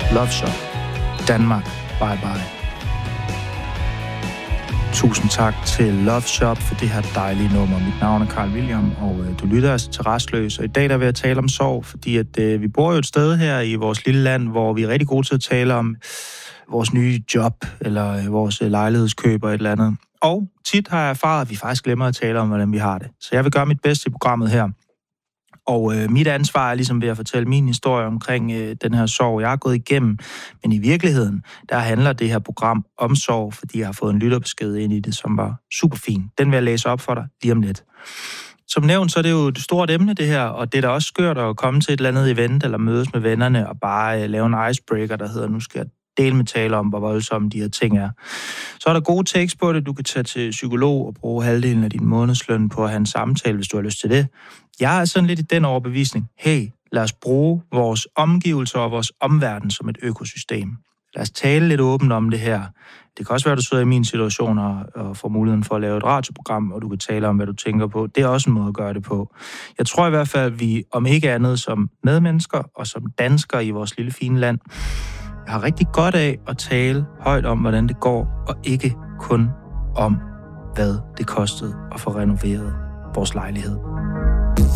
Love Shop. Danmark. Bye bye. Tusind tak til Love Shop for det her dejlige nummer. Mit navn er Carl William, og du lytter altså til Rastløs. Og i dag der vil jeg tale om sorg, fordi at vi bor jo et sted her i vores lille land, hvor vi er rigtig gode til at tale om vores nye job, eller vores lejlighedskøb og et eller andet. Og tit har jeg erfaret, at vi faktisk glemmer at tale om, hvordan vi har det. Så jeg vil gøre mit bedste i programmet her. Og mit ansvar er ligesom ved at fortælle min historie omkring den her sorg, jeg har gået igennem. Men i virkeligheden, der handler det her program om sorg, fordi jeg har fået en lytterbesked ind i det, som var super fin. Den vil jeg læse op for dig lige om lidt. Som nævnt, så er det jo et stort emne, det her, og det er da også skørt at komme til et eller andet event, eller mødes med vennerne, og bare lave en icebreaker, der hedder, nu skal jeg dele med tale om, hvor voldsomme de her ting er. Så er der gode takes på det. Du kan tage til psykolog og bruge halvdelen af din månedsløn på at have en samtale, hvis du har lyst til det. Jeg er sådan lidt i den overbevisning. Hey, lad os bruge vores omgivelser og vores omverden som et økosystem. Lad os tale lidt åbent om det her. Det kan også være, at du sidder i min situation og får muligheden for at lave et radioprogram, og du kan tale om, hvad du tænker på. Det er også en måde at gøre det på. Jeg tror i hvert fald, at vi om ikke andet som medmennesker og som danskere i vores lille fine land, jeg har rigtig godt af at tale højt om, hvordan det går, og ikke kun om, hvad det kostede at få renoveret vores lejlighed.